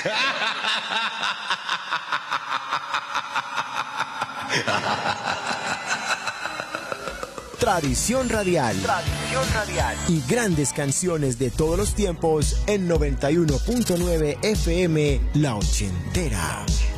Tradición radial. Tradición radial. Y grandes canciones de todos los tiempos en 91.9 FM La Ochentera.